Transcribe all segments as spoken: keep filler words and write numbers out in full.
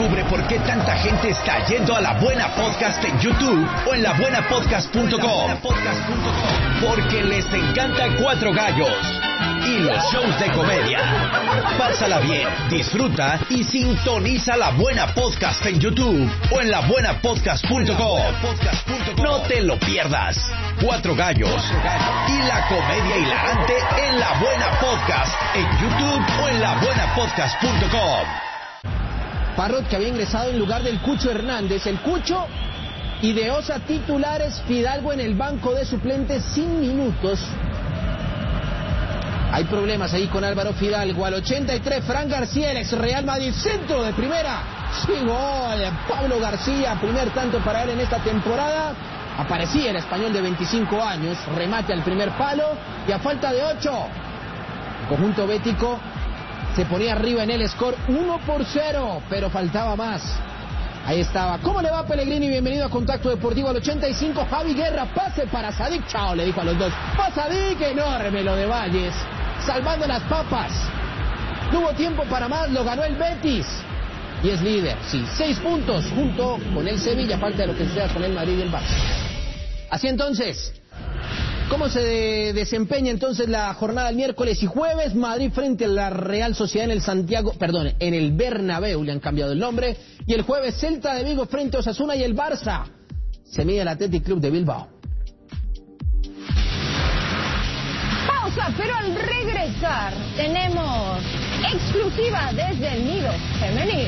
Descubre por qué tanta gente está yendo a La Buena Podcast en YouTube o en la buena podcast punto com. Porque les encanta Cuatro Gallos y los shows de comedia. Pásala bien, disfruta y sintoniza La Buena Podcast en YouTube o en la buena podcast punto com. No te lo pierdas. Cuatro Gallos y la comedia hilarante en La Buena Podcast en YouTube o en la buena podcast punto com. Parrot, que había ingresado en lugar del Cucho Hernández. El Cucho ideó a titulares, Fidalgo en el banco de suplentes sin minutos. Hay problemas ahí con Álvaro Fidalgo. Al ochenta y tres, Fran García, el ex Real Madrid, centro de primera. Sí, gol. Pablo García, primer tanto para él en esta temporada. Aparecía el español de veinticinco años, remate al primer palo y a falta de ocho, el conjunto bético se ponía arriba en el score uno por cero, pero faltaba más. Ahí estaba. ¿Cómo le va, Pellegrini? Bienvenido a Contacto Deportivo. Al ochenta y cinco, Javi Guerra, pase para Sadik. Chao, le dijo a los dos. ¡Pa Sadik! Enorme lo de Valles, salvando las papas. No hubo tiempo para más, lo ganó el Betis y es líder, sí, seis puntos junto con el Sevilla, falta de lo que sea con el Madrid y el Barça. Así entonces, ¿cómo se de desempeña entonces la jornada del miércoles y jueves? Madrid frente a la Real Sociedad en el Santiago, perdón, en el Bernabéu, le han cambiado el nombre. Y el jueves Celta de Vigo frente a Osasuna y el Barça se mide el Athletic Club de Bilbao. Pausa, pero al regresar tenemos exclusiva desde el nido femenil.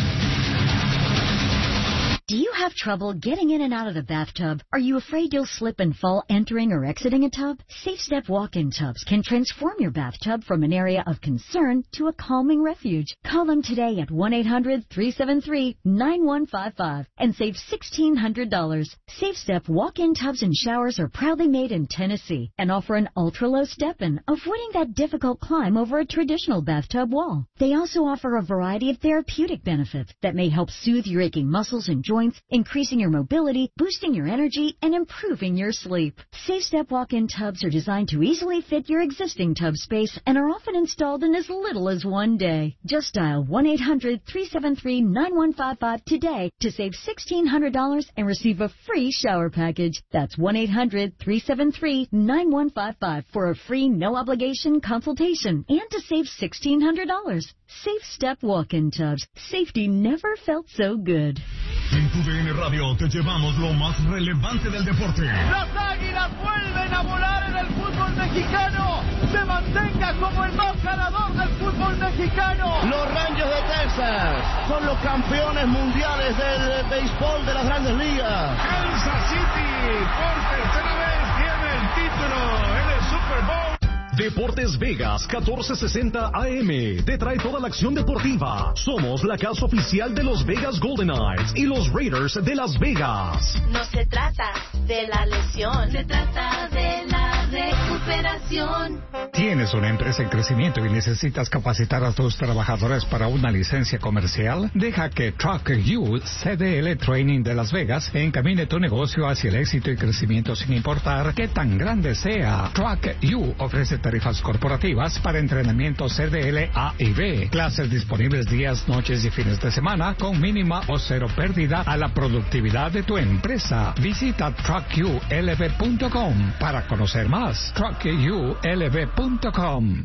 Do you have trouble getting in and out of the bathtub? Are you afraid you'll slip and fall entering or exiting a tub? Safe Step walk-in tubs can transform your bathtub from an area of concern to a calming refuge. Call them today at one eight hundred, three seven three, nine one five five and save sixteen hundred dollars. Safe Step walk-in tubs and showers are proudly made in Tennessee and offer an ultra-low step-in, avoiding that difficult climb over a traditional bathtub wall. They also offer a variety of therapeutic benefits that may help soothe your aching muscles and joints, increasing your mobility, boosting your energy, and improving your sleep. Safe Step walk-in tubs are designed to easily fit your existing tub space and are often installed in as little as one day. Just dial one eight hundred, three seven three, nine one five five today to save sixteen hundred dollars and receive a free shower package. That's one eight hundred, three seven three, nine one five five for a free no-obligation consultation and to save sixteen hundred dollars. Safe Step walk-in tubs. Safety never felt so good. En tu D N Radio te llevamos lo más relevante del deporte. Las Águilas vuelven a volar en el fútbol mexicano. Se mantenga como el más ganador del fútbol mexicano. Los Rangers de Texas son los campeones mundiales del béisbol de las Grandes Ligas. Kansas City por tercera vez tiene el título en el Super Bowl. Deportes Vegas catorce sesenta A M te trae toda la acción deportiva. Somos la casa oficial de los Vegas Golden Knights y los Raiders de Las Vegas. No se trata de la lesión, se trata de la recuperación. ¿Tienes una empresa en crecimiento y necesitas capacitar a tus trabajadores para una licencia comercial? Deja que Truck U C D L Training de Las Vegas encamine tu negocio hacia el éxito y crecimiento sin importar qué tan grande sea. Truck U ofrece tarifas corporativas para entrenamiento C D L A y B. Clases disponibles días, noches y fines de semana con mínima o cero pérdida a la productividad de tu empresa. Visita truck u l b punto com para conocer más. truck u l b punto com.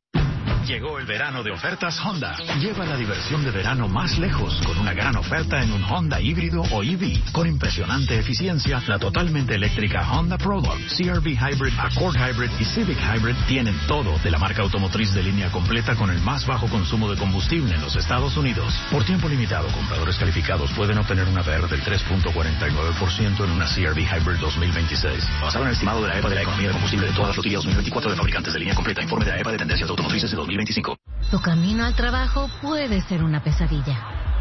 Llegó el verano de ofertas Honda. Lleva la diversión de verano más lejos con una gran oferta en un Honda híbrido o E V. Con impresionante eficiencia, la totalmente eléctrica Honda Prologue, C R V Hybrid, Accord Hybrid y Civic Hybrid tienen todo de la marca automotriz de línea completa con el más bajo consumo de combustible en los Estados Unidos. Por tiempo limitado, compradores calificados pueden obtener una V R del tres punto cuarenta y nueve por ciento en una C R V Hybrid dos mil veintiséis. Basado en el estimado de la E P A de la economía de combustible de todas las flotillas dos mil veinticuatro de fabricantes de línea completa, informe de la E P A de tendencias automotrices de dos mil veinticinco. Tu camino al trabajo puede ser una pesadilla.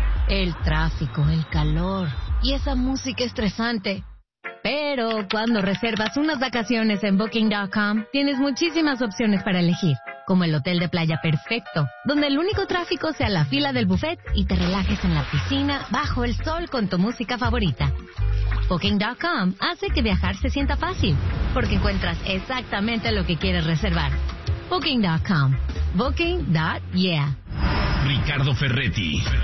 El tráfico, el calor y esa música estresante. Pero cuando reservas unas vacaciones en Booking punto com, tienes muchísimas opciones para elegir, como el hotel de playa perfecto, donde el único tráfico sea la fila del buffet y te relajes en la piscina bajo el sol con tu música favorita. Booking punto com hace que viajar se sienta fácil, porque encuentras exactamente lo que quieres reservar. Booking punto com. Booking. Yeah. Ricardo Ferretti.